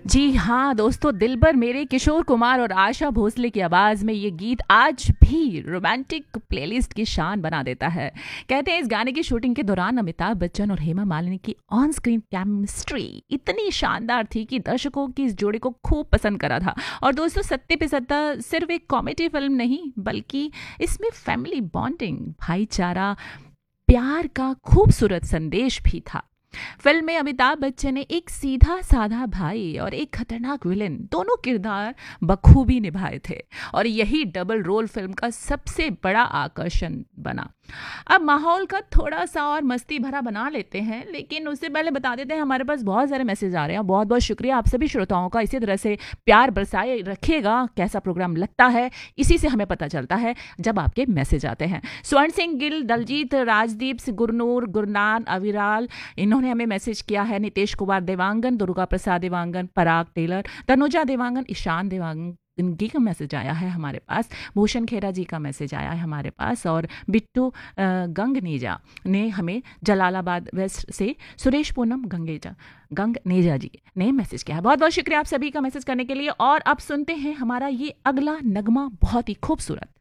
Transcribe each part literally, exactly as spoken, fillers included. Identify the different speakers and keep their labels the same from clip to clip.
Speaker 1: जी हाँ दोस्तों, दिलबर मेरे किशोर कुमार और आशा भोसले की आवाज़ में ये गीत आज भी रोमांटिक प्लेलिस्ट की शान बना देता है। कहते हैं इस गाने की शूटिंग के दौरान अमिताभ बच्चन और हेमा मालिनी की ऑन स्क्रीन केमिस्ट्री इतनी शानदार थी कि दर्शकों की इस जोड़ी को खूब पसंद करा था। और दोस्तों, सत्ते पे सत्ता सिर्फ एक कॉमेडी फिल्म नहीं, बल्कि इसमें फैमिली बॉन्डिंग, भाईचारा, प्यार का खूबसूरत संदेश भी था। फिल्म में अमिताभ बच्चन ने एक सीधा साधा भाई और एक खतरनाक विलेन दोनों किरदार बखूबी निभाए थे, और यही डबल रोल फिल्म का सबसे बड़ा आकर्षण बना। अब माहौल का थोड़ा सा और मस्ती भरा बना लेते हैं, लेकिन उससे पहले बता देते हैं हमारे पास बहुत सारे मैसेज आ रहे हैं। बहुत बहुत शुक्रिया आप सभी श्रोताओं का, इसी तरह से प्यार बरसाए रखिएगा। कैसा प्रोग्राम लगता है इसी से हमें पता चलता है जब आपके मैसेज आते हैं। स्वर्ण सिंह गिल, दलजीत, राजदीप, गुरनूर, गुरनान, अविराल, इन्होंने हमें मैसेज किया है। नितेश कुमार देवांगन, दुर्गा प्रसाद देवांगन, पराग टेलर, तनुजा देवांगन, ईशान देवांगन, इनकी का मैसेज आया है हमारे पास। भूषण खेरा जी का मैसेज आया है हमारे पास। और बिट्टू गंगनेजा ने हमें जलालाबाद वेस्ट से, सुरेश पूनम गंगेजा गंगनेजा जी ने मैसेज किया है। बहुत बहुत शुक्रिया आप सभी का मैसेज करने के लिए। और अब सुनते हैं हमारा ये अगला नगमा, बहुत ही खूबसूरत।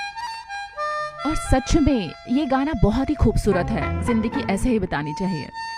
Speaker 1: और सच में ये गाना बहुत ही खूबसूरत है। जिंदगी ऐसे ही बतानी चाहिए।